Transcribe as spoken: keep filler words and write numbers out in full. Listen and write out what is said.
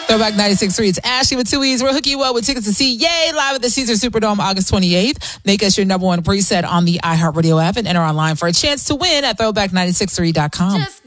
Throwback ninety-six point three. It's Ashley with two E's. We'll hook you up with tickets to see Yay live at the Caesar Superdome August twenty-eighth. Make us your number one preset on the iHeartRadio app and enter online for a chance to win at throwback nine six three dot com. Just